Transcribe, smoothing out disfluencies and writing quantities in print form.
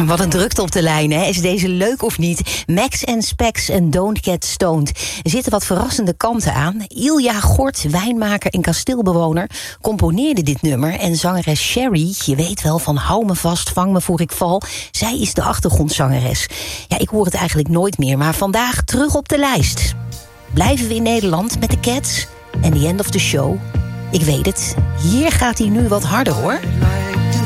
Wat een drukte op de lijn, hè? Is deze leuk of niet? Max and Specs en Don't Get Stoned. Er zitten wat verrassende kanten aan. Ilja Gort, wijnmaker en kasteelbewoner, componeerde dit nummer. En zangeres Sherry, je weet wel, van hou me vast, vang me voor ik val. Zij is de achtergrondzangeres. Ja, ik hoor het eigenlijk nooit meer, maar vandaag terug op de lijst. Blijven we in Nederland met de Cats? En the end of the show? Ik weet het, hier gaat hij nu wat harder, hoor.